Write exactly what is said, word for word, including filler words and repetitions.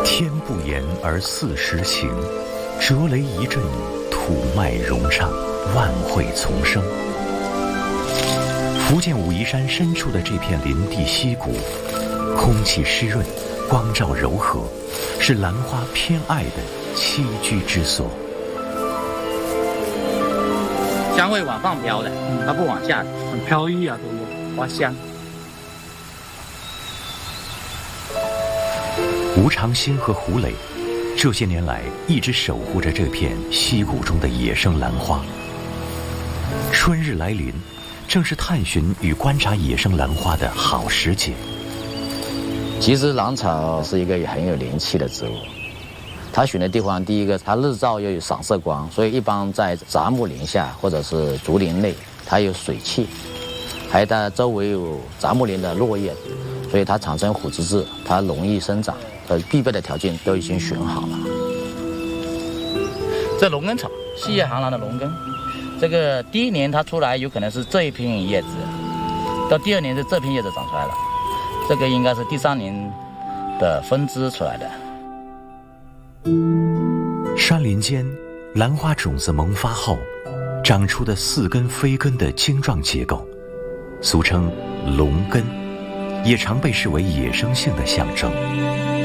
天不言而四时晴，折雷一阵，土脉融畅，万卉丛生。福建武夷山深处的这片林地溪谷，空气湿润，光照柔和，是兰花偏爱的栖居之所。 香会往上飘的，它不往下， 很飘逸啊，对不对？花香。 吴长兴和胡磊这些年来一直守护着这片溪谷中的野生兰花。春日来临，正是探寻与观察野生兰花的好时节。 其实兰草是一个很有灵气的植物，它选的地方，第一个它日照又有散射光，所以一般在杂木林下或者是竹林内，它有水汽，还有它周围有杂木林的落叶，所以它产生虎之质，它容易生长，它必备的条件都已经选好了。 这龙根草，细叶寒兰的龙根，这个第一年它出来有可能是这一片叶子，到第二年是这片叶子长出来了，这个应该是第三年的分支出来的。 山林间，兰花种子萌发后，长出的四根飞根的茎状结构，俗称龙根，也常被视为野生性的象征。